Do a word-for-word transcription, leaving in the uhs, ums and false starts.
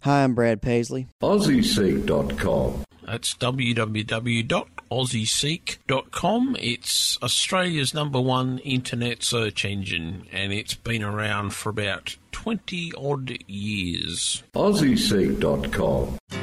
Hi, I'm Brad Paisley. Aussie Seek dot com. That's w w w dot aussie seek dot com. It's Australia's number one internet search engine, and it's been around for about twenty odd years. Aussie Seek dot com.